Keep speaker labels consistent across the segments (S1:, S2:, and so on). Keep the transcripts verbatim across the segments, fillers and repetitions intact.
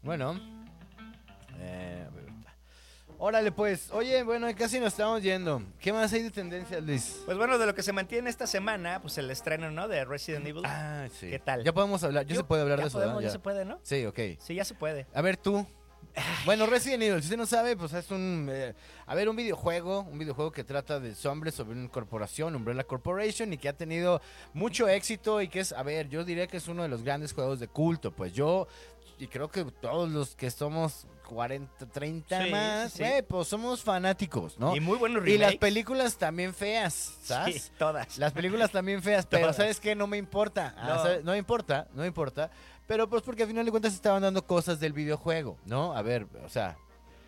S1: Bueno. Eh, órale, pues. Oye, bueno, casi nos estamos yendo. ¿Qué más hay de tendencias, Luis?
S2: Pues bueno, de lo que se mantiene esta semana, pues el estreno, ¿no? De Resident Evil.
S1: Ah, sí.
S2: ¿Qué tal?
S1: Ya podemos hablar. Ya
S2: Yo-
S1: se puede hablar
S2: ya
S1: de eso,
S2: podemos,
S1: ¿verdad?
S2: ya
S1: Ya.
S2: se puede, ¿no?
S1: Sí, ok.
S2: Sí, ya se puede.
S1: A ver, tú. Bueno, Resident Evil, si usted no sabe, pues es un... eh, a ver, un videojuego, un videojuego que trata de zombies sobre una corporación, Umbrella Corporation, y que ha tenido mucho éxito y que es, a ver, yo diría que es uno de los grandes juegos de culto. Pues yo, y creo que todos los que somos cuarenta, treinta
S2: Sí,
S1: más,
S2: sí, sí.
S1: güey, pues somos fanáticos, ¿no?
S2: Y muy buenos
S1: Y las
S2: remakes.
S1: películas también feas, ¿sabes?
S2: Sí, todas.
S1: Las películas también feas, pero
S2: Todas.
S1: ¿sabes qué? No me importa. Ah,
S2: No.
S1: ¿sabes? No me importa, no me importa. Pero pues porque al final de cuentas estaban dando cosas del videojuego, ¿no? A ver, o sea...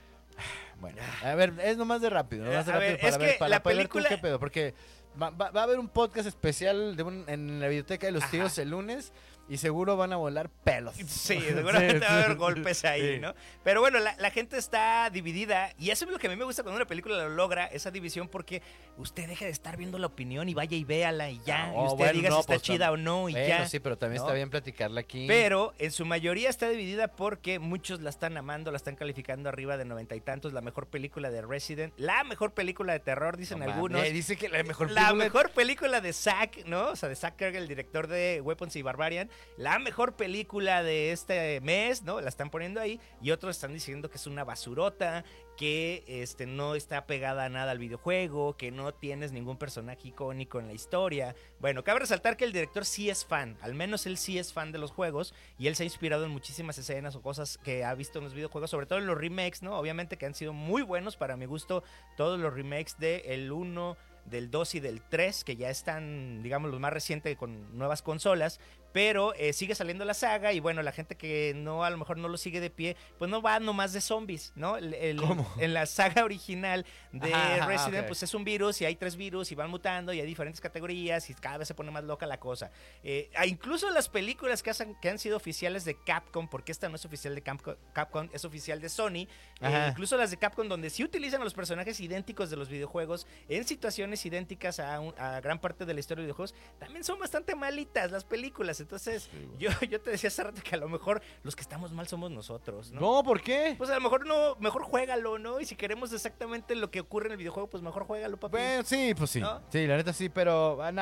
S1: Bueno, a ver, es nomás de rápido, nomás de
S2: A
S1: rápido
S2: ver,
S1: para
S2: es
S1: ver,
S2: que
S1: para,
S2: la
S1: para ver tú
S2: película-
S1: qué pedo, porque va, va- va a haber un podcast especial de un- en la biblioteca de los
S2: Ajá.
S1: tíos el lunes y seguro van a volar pelos.
S2: Sí, seguramente
S1: Sí,
S2: va a haber
S1: sí,
S2: golpes ahí,
S1: sí.
S2: ¿no? Pero bueno, la, la gente está dividida y eso es lo que a mí me gusta cuando una película lo logra, esa división, porque usted deja de estar viendo la opinión y vaya y véala y ya,
S1: Ah,
S2: y
S1: oh,
S2: usted
S1: bueno,
S2: diga
S1: no,
S2: si está
S1: pues,
S2: chida
S1: tam-
S2: o no y
S1: Bueno,
S2: ya.
S1: sí, pero también
S2: ¿no?
S1: está bien platicarla aquí.
S2: Pero en su mayoría está dividida porque muchos la están amando, la están calificando arriba de noventa y tantos, la mejor película de Resident, la mejor película de terror, dicen
S1: No mames,
S2: algunos.
S1: eh, dice que la mejor
S2: La
S1: película-
S2: mejor película de Zack, ¿no? O sea, de Zack Kirby, el director de Weapons y Barbarian. La mejor película de este mes, ¿no? La están poniendo ahí. Y otros están diciendo que es una basurota, que este, no está pegada a nada al videojuego, que no tienes ningún personaje icónico en la historia. Bueno, cabe resaltar que el director sí es fan. Al menos él sí es fan de los juegos. Y él se ha inspirado en muchísimas escenas o cosas que ha visto en los videojuegos. Sobre todo en los remakes, ¿no? Obviamente que han sido muy buenos para mi gusto. Todos los remakes de el uno, del dos y del tres, que ya están, digamos, los más recientes con nuevas consolas, pero eh, sigue saliendo la saga y bueno, la gente que no, a lo mejor no lo sigue de pie, pues no va nomás de zombies, ¿no? El, el-
S1: ¿Cómo?
S2: En la saga original de
S1: Ajá, ajá,
S2: Resident,
S1: ok.
S2: pues es un virus y hay tres virus y van mutando y hay diferentes categorías y cada vez se pone más loca la cosa. Eh, ah, incluso las películas que, hacen, que han sido oficiales de Capcom, porque esta no es oficial de Capcom, Capcom es oficial de Sony, eh,
S1: Ajá.
S2: incluso las de Capcom donde sí utilizan a los personajes idénticos de los videojuegos en situaciones idénticas a, un- a gran parte de la historia de videojuegos, también son bastante malitas las películas. Entonces, yo, yo te decía hace rato que a lo mejor los que estamos mal somos nosotros, ¿no?
S1: No, ¿por qué?
S2: Pues a lo mejor no, mejor juégalo, ¿no? Y si queremos exactamente lo que ocurre en el videojuego, pues mejor juégalo, papi.
S1: Bueno, sí, pues sí.
S2: ¿No?
S1: Sí, la neta sí, pero... ah,